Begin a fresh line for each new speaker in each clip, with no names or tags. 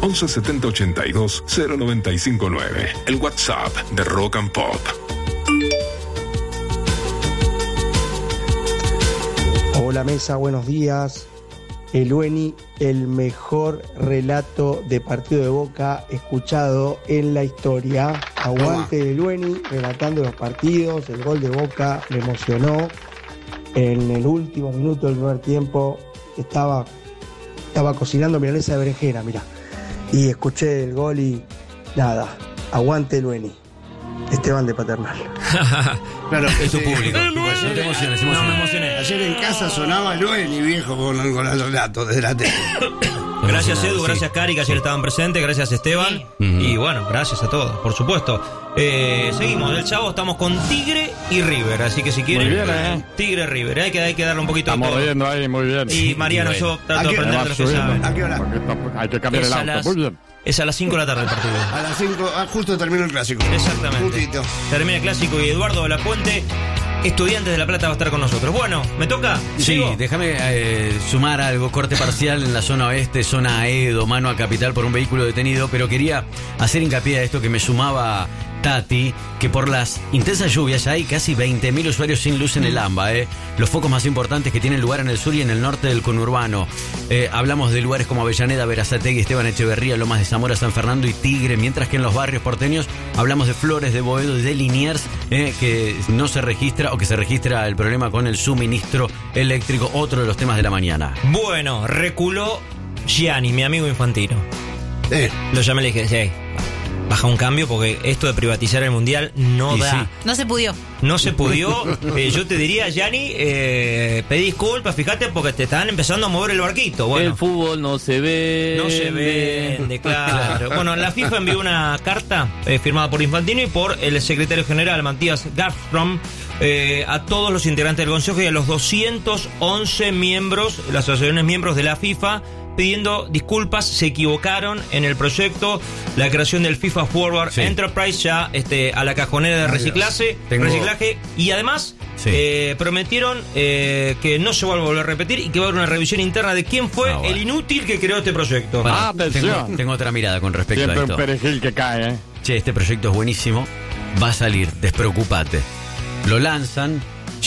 11 70 82 0959. El WhatsApp de Rock and Pop.
Hola mesa, buenos días. Elueni, el mejor relato de partido de Boca escuchado en la historia. Aguante Elueni, relatando los partidos, el gol de Boca me emocionó. En el último minuto del primer tiempo estaba cocinando milanesa de berenjena, mirá. Y escuché el gol y nada, aguante Elueni. Esteban de Paternal.
Claro,
es tu público.
No te emociones,
No me emocioné.
Ayer en casa sonaba Lueni, viejo, con el relato desde la tele.
Gracias Edu, gracias Cari, que ayer estaban presentes, gracias Esteban. Y bueno, gracias a todos, por supuesto. Seguimos, del Chavo estamos con Tigre y River, así que si quieren,
muy bien,
Tigre River, hay que darle un poquito
estamos
de todo.
viendo ahí, muy bien.
Y Mariano, yo trato de aprender de lo que saben.
¿A qué hora?
Hay que cambiar el auto, muy bien.
Es a las 5 de la tarde el partido.
A las 5, justo terminó el clásico.
Exactamente.
Justito.
Termina el clásico y Eduardo de la Puente, Estudiantes de La Plata, va a estar con nosotros. Bueno, ¿me toca?
Sí,
¿Sigo?
déjame sumar algo. Corte parcial en la zona oeste, zona Aedo, mano a Capital por un vehículo detenido, pero quería hacer hincapié a esto que me sumaba Tati, que por las intensas lluvias hay casi 20.000 usuarios sin luz en el AMBA. Los focos más importantes que tienen lugar en el sur y en el norte del conurbano. Hablamos de lugares como Avellaneda, Berazategui, Esteban Echeverría, Lomas de Zamora, San Fernando y Tigre, mientras que en los barrios porteños hablamos de Flores, de Boedo y de Liniers, que no se registra o que se registra el problema con el suministro eléctrico, otro de los temas de la mañana.
Bueno, reculó Gianni, mi amigo Infantino. Lo llamé y le dije, baja un cambio porque esto de privatizar el mundial no da.
Sí.
No se pudió.
No se pudió. Yo te diría, Gianni, pedí disculpas, fíjate, porque te están empezando a mover el barquito. Bueno,
el fútbol no se ve.
no se vende, claro. Bueno, la FIFA envió una carta firmada por Infantino y por el secretario general, Matías Garfrom, a todos los integrantes del Consejo y a los 211 miembros, las asociaciones miembros de la FIFA, pidiendo disculpas, se equivocaron en el proyecto, la creación del FIFA Forward Enterprise, ya a la cajonera de reciclaje, y además prometieron que no se va a volver a repetir y que va a haber una revisión interna de quién fue el inútil que creó este proyecto.
Bueno, tengo otra mirada con respecto
Siempre
a esto.
un perejil que cae,
Che, este proyecto es buenísimo, va a salir, despreocupate. Lo lanzan,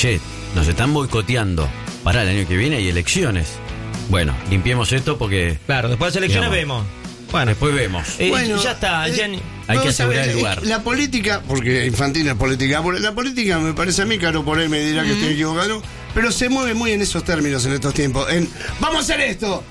nos están boicoteando. Para el año que viene hay elecciones. Bueno, limpiemos esto porque...
Claro, después de las elecciones vemos. Bueno,
después vemos.
Bueno,
ya está, Gianni.
Hay que asegurar el lugar.
La política, porque Infantino es política, la política me parece a mí, Caro por ahí me dirá que estoy equivocado, pero se mueve muy en esos términos en estos tiempos. Vamos a hacer esto.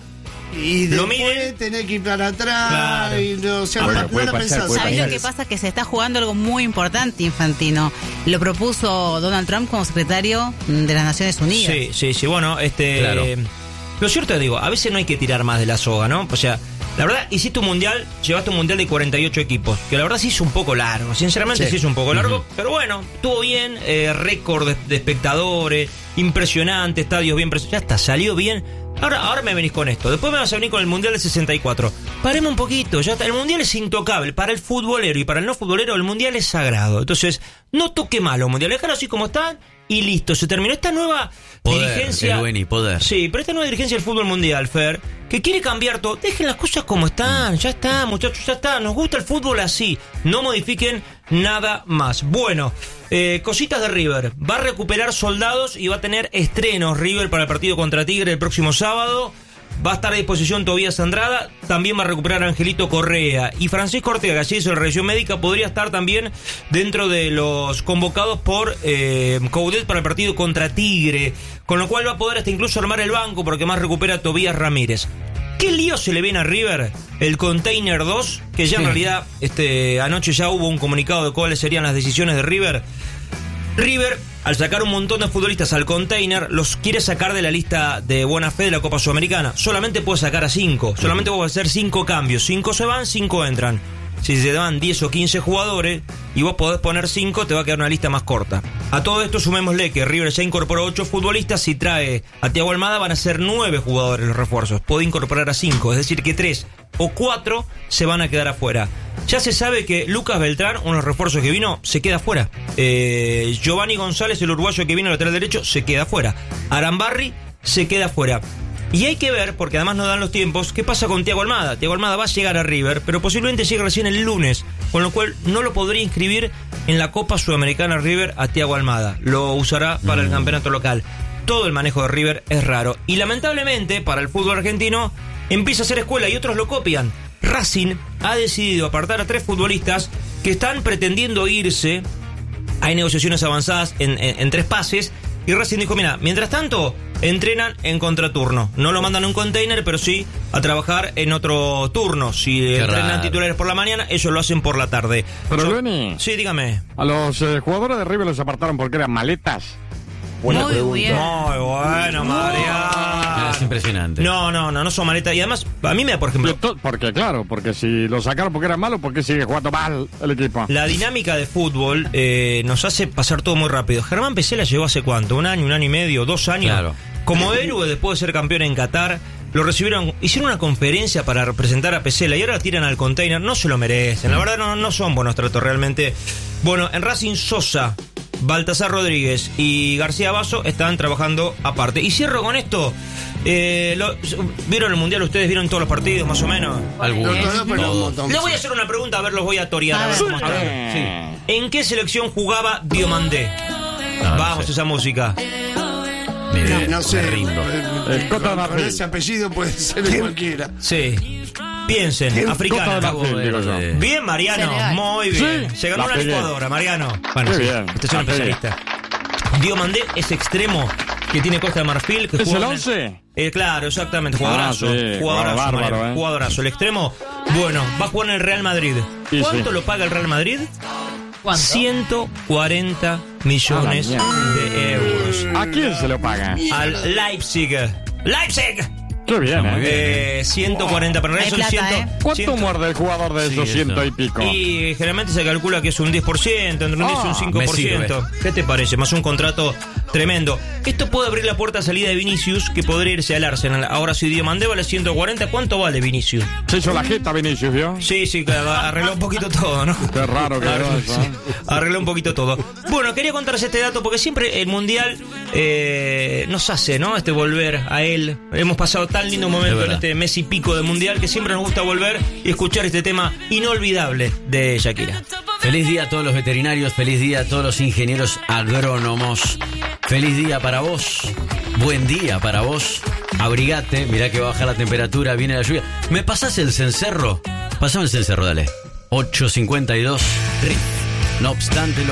Y
lo
después tenés que ir para atrás. Claro. Y no la pensás.
¿Sabés lo que pasa? Que se está jugando algo muy importante, Infantino. Lo propuso Donald Trump como secretario de las Naciones Unidas.
Sí. Bueno, claro. Lo cierto es, digo, a veces no hay que tirar más de la soga, ¿no? O sea, la verdad, hiciste un mundial, llevaste un mundial de 48 equipos, que la verdad sí hizo un poco largo, sinceramente sí hizo un poco largo, pero bueno, estuvo bien, récord de espectadores, impresionante, estadios bien ya está, salió bien. Ahora me venís con esto, después me vas a venir con el mundial del 64. Paremos un poquito, ya está, el mundial es intocable, para el futbolero y para el no futbolero el mundial es sagrado, entonces no toque más los mundiales, déjalo así como están y listo, se terminó esta nueva dirigencia.
Poder.
Sí, pero esta nueva dirigencia del fútbol mundial, Fer, que quiere cambiar todo. Dejen las cosas como están, ya está, muchachos, ya está. Nos gusta el fútbol así. No modifiquen nada más. Bueno, cositas de River. Va a recuperar soldados y va a tener estrenos River para el partido contra Tigre el próximo sábado. Va a estar a disposición Tobías Andrada, también va a recuperar a Angelito Correa y Francisco Ortega, que así hizo la revisión médica, podría estar también dentro de los convocados por Coudet para el partido contra Tigre, con lo cual va a poder hasta incluso armar el banco porque más recupera a Tobías Ramírez. ¿Qué lío se le viene a River? El Container 2, que ya en realidad anoche ya hubo un comunicado de cuáles serían las decisiones de River. River, al sacar un montón de futbolistas al Container, los quiere sacar de la lista de buena fe de la Copa Sudamericana. Solamente puede sacar a 5. Solamente puede hacer 5 cambios. 5 se van, 5 entran. Si se dan 10 o 15 jugadores y vos podés poner 5, te va a quedar una lista más corta. A todo esto sumémosle que River ya incorporó 8 futbolistas. Si trae a Thiago Almada van a ser 9 jugadores los refuerzos. Puede incorporar a 5, es decir que 3 o 4 se van a quedar afuera. Ya se sabe que Lucas Beltrán, uno de los refuerzos que vino, se queda afuera. Giovanni González, el uruguayo que vino al lateral derecho, se queda afuera. Arambarri se queda afuera. Y hay que ver, porque además no dan los tiempos, qué pasa con Thiago Almada. Thiago Almada va a llegar a River, pero posiblemente llegue recién el lunes, con lo cual no lo podría inscribir en la Copa Sudamericana River a Thiago Almada. Lo usará para el campeonato local. Todo el manejo de River es raro. Y lamentablemente, para el fútbol argentino, empieza a hacer escuela y otros lo copian. Racing ha decidido apartar a 3 futbolistas que están pretendiendo irse. Hay negociaciones avanzadas en 3 pases. Y Racing dijo, mira, mientras tanto, entrenan en contraturno. No lo mandan a un container, pero sí a trabajar en otro turno. Si entrenan titulares por la mañana, ellos lo hacen por la tarde.
Pero Lueni,
sí, dígame.
A los jugadores de River los apartaron porque eran maletas.
Buena pregunta. Bien.
Muy bueno, Mariano.
Es impresionante.
No son maletas. Y además, a mí me da, por ejemplo...
Porque si lo sacaron porque eran malos, ¿por qué sigue jugando mal el equipo?
La dinámica de fútbol nos hace pasar todo muy rápido. Germán Pesela llegó hace ¿cuánto? ¿Un año y medio? ¿2 años?
Claro.
Como héroe después de ser campeón en Qatar. Lo recibieron, hicieron una conferencia para representar a Pesela y ahora tiran al container. No se lo merecen. La verdad no son buenos tratos realmente. Bueno, en Racing Sosa, Baltasar Rodríguez y García Basso están trabajando aparte. Y cierro con esto. ¿Vieron el Mundial? ¿Ustedes vieron todos los partidos más o menos?
Algunos.
Le voy a hacer una pregunta, a ver, los voy a torear. A ver cómo están. Sí. ¿En qué selección jugaba Diomandé? Vamos, esa música.
No sé.
Con
ese apellido puede ser de cualquiera.
Sí. Piensen, africana. Bien, Mariano, muy bien.
Sí,
se ganó una licuadora, Mariano. Bueno,
qué
sí,
bien.
usted es un especialista. Diomandé es extremo que tiene Costa de Marfil. Que
¿Es el 11?
Claro, exactamente. Jugadorazo.
Sí,
Jugadorazo,
bárbaro,
jugadorazo. El extremo, bueno, va a jugar en el Real Madrid. ¿Cuánto lo paga el Real Madrid?
¿Cuánto?
140 millones de euros.
¿A quién se lo paga?
Al Leipzig. ¡Leipzig!
Qué bien,
140, pero en realidad son 100.
¿Cuánto muerde el jugador de esos 100 y pico?
Y generalmente se calcula que es un 10%, entre un 10 y un 5%. ¿Qué te parece? Más un contrato tremendo. Esto puede abrir la puerta a salida de Vinicius, que podría irse al Arsenal. Ahora si Diomandé vale 140, ¿cuánto vale Vinicius?
Se hizo la jeta Vinicius, ¿vio?
Sí, arregló un poquito todo, ¿no?
Qué raro que era eso.
Arregló un poquito todo. Bueno, quería contarles este dato porque siempre el Mundial nos hace, ¿no? Volver a él. Hemos pasado tan lindo momento en este mes y pico de Mundial que siempre nos gusta volver y escuchar este tema inolvidable de Shakira.
Feliz día a todos los veterinarios, feliz día a todos los ingenieros agrónomos. Feliz día para vos, buen día para vos. Abrigate, mirá que va a bajar la temperatura, viene la lluvia. ¿Me pasás el cencerro? Pasame el cencerro, dale. 8:52. No obstante,